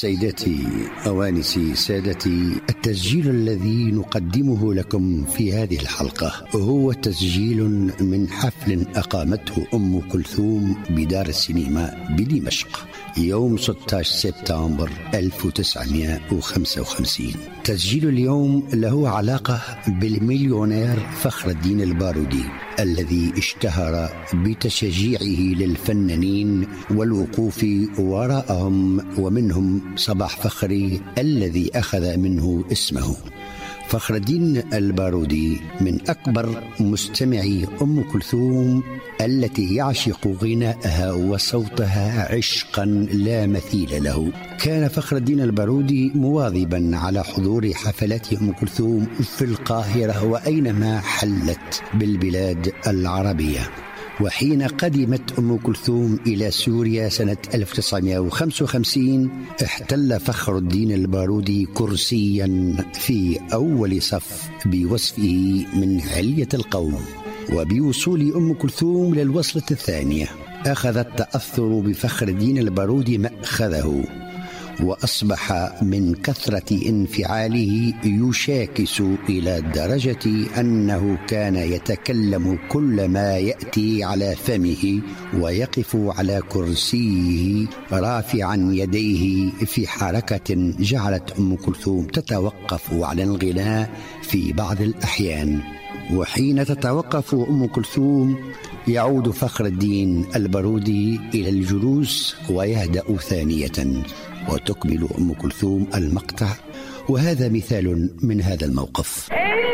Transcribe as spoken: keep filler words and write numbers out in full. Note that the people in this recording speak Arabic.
سيداتي أوانسي سادتي، التسجيل الذي نقدمه لكم في هذه الحلقة هو تسجيل من حفل أقامته أم كلثوم بدار السينما بدمشق يوم ستة عشر سبتمبر ألف وتسعمائة وخمسة وخمسين. تسجيل اليوم له علاقة بالمليونير فخر الدين البارودي الذي اشتهر بتشجيعه للفنانين والوقوف وراءهم، ومنهم صباح فخري الذي أخذ منه اسمه. فخر الدين البارودي من أكبر مستمعي أم كلثوم التي يعشق غناءها وصوتها عشقا لا مثيل له. كان فخر الدين البارودي مواظبا على حضور حفلات أم كلثوم في القاهرة وأينما حلت بالبلاد العربية. وحين قدمت أم كلثوم إلى سوريا سنة ألف وتسعمائة وخمسة وخمسين احتل فخر الدين البارودي كرسيا في أول صف بوصفه من علية القوم. وبوصول أم كلثوم للوصلة الثانية أخذ التأثر بفخر الدين البارودي مأخذه، وأصبح من كثرة انفعاله يشاكس إلى درجة أنه كان يتكلم كل ما يأتي على فمه ويقف على كرسيه رافعا يديه في حركة جعلت أم كلثوم تتوقف عن الغناء في بعض الأحيان. وحين تتوقف أم كلثوم يعود فخر الدين البارودي إلى الجلوس ويهدأ ثانية، وتكمل أم كلثوم المقطع، وهذا مثال من هذا الموقف.